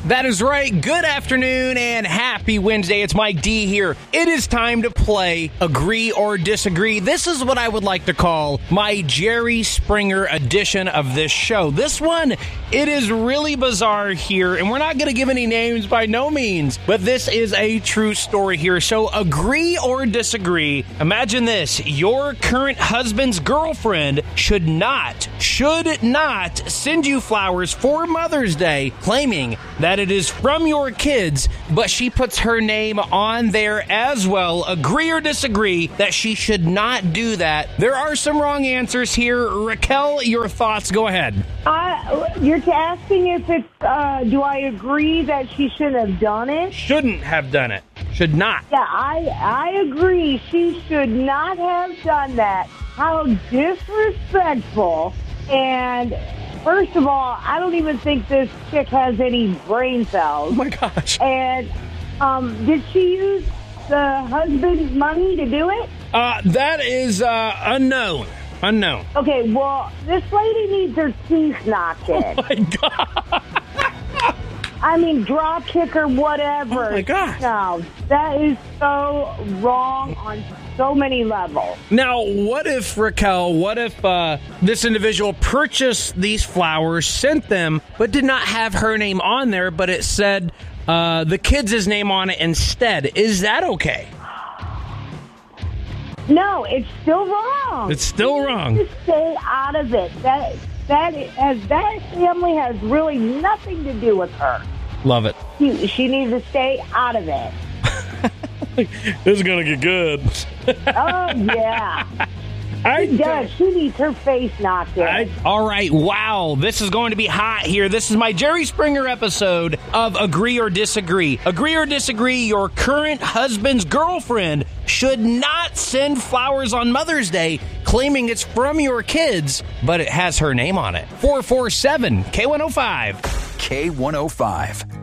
That is right. Good afternoon and happy Wednesday. It's Mike D here. It is time to play Agree or Disagree. This is what I would like to call my Jerry Springer edition of this show. This one, it is really bizarre here, and we're not going to give any names by no means, but this is a true story here. So agree or disagree. Imagine this. Your current husband's girlfriend should not send you flowers for Mother's Day, claiming that it is from your kids, but she puts her name on there as well. Agree or disagree that she should not do that? There are some wrong answers here. Raquel, your thoughts. Go ahead. You're asking if it's, do I agree that she shouldn't have done it? Shouldn't have done it. Should not. Yeah, I agree. She should not have done that. How disrespectful. And first of all, I don't even think this chick has any brain cells. Oh, my gosh. And did she use the husband's money to do it? That is unknown. Unknown. Okay, well, this lady needs her teeth knocked in. Oh, my God. I mean, drop kick or whatever. Oh, my gosh. No, that is so wrong on so many levels. Now, what if, Raquel, this individual purchased these flowers, sent them, but did not have her name on there, but it said the kids' name on it instead? Is that okay? No, it's still wrong. It's still wrong. You need to stay out of it. That family has really nothing to do with her. Love it. She needs to stay out of it. This is going to get good. Oh, yeah. She does. She needs her face knocked in. All right. Wow. This is going to be hot here. This is my Jerry Springer episode of Agree or Disagree. Agree or disagree, your current husband's girlfriend should not send flowers on Mother's Day claiming it's from your kids, but it has her name on it. 447 K105. K105.